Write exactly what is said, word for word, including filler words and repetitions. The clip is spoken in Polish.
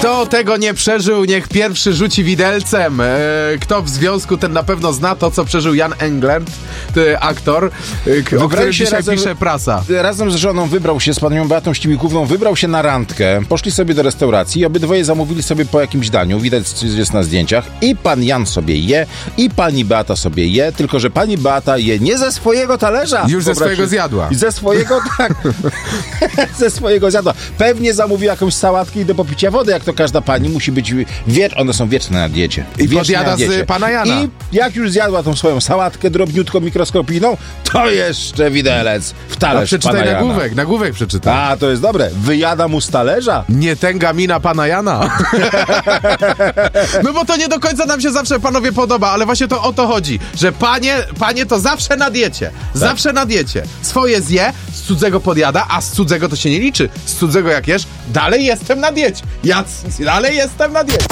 Kto tego nie przeżył, niech pierwszy rzuci widelcem. E, kto w związku, ten na pewno zna to, co przeżył Jan Englund, aktor, e, o którym dzisiaj razem, pisze prasa. Razem z żoną wybrał się, z panią Beatą Ścibikówną, wybrał się na randkę, poszli sobie do restauracji i obydwoje zamówili sobie po jakimś daniu, widać, co jest na zdjęciach, i pan Jan sobie je, i pani Beata sobie je, tylko że pani Beata je nie ze swojego talerza. Już ze swojego zjadła. Ze swojego, tak. ze swojego zjadła. Pewnie zamówi jakąś sałatkę i do popicia wody, jak to każda pani musi być, wie, one są wieczne na diecie. I podjada z pana Jana. I jak już zjadła tą swoją sałatkę drobniutką, mikroskopijną, to jeszcze widelec w talerz. A przeczytaj pana nagłówek, Jana. nagłówek przeczytaj. A, to jest dobre. Wyjada mu z talerza. Nie tęga mina pana Jana. No bo to nie do końca nam się zawsze, panowie, podoba, ale właśnie to o to chodzi, że panie, panie to zawsze na diecie. Tak. Zawsze na diecie. Swoje zje, z cudzego podjada, a z cudzego to się nie liczy. Z cudzego jak jesz, dalej jestem na diecie. Ja dalej jestem na diecie.